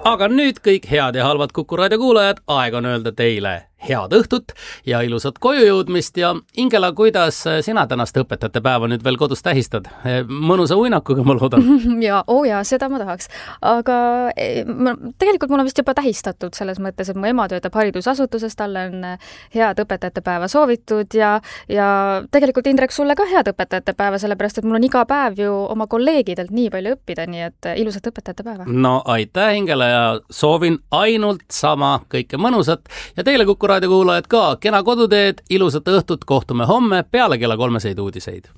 Aga nüüd kõik head ja halvad Kuku Raadio kuulajad, aeg on öelda teile head õhtut ja ilusat koju jõudmist ja Ingela, kuidas sina tänast õpetajate päeva nüüd veel kodus tähistad? Mõnusa uinakuga, ma loodan. Ja, seda ma tahaks. Aga tegelikult mul on vist juba tähistatud selles mõttes, et mu ema töötab haridusasutuses, talle on head õpetajate päeva soovitud ja tegelikult Indrek, sulle ka head õpetajate päeva, sellepärast, et mul on iga päev ju oma kolleegidelt nii palju õppida, nii et ilusat õpetajate päeva. No aitäh, Ingela, ja soovin ainult sama kõike mõnusat ja teile Kuku Raadio kuulajad ka kena koduteed, ilusat õhtut, kohtume homme peale kella 3 uudiseid.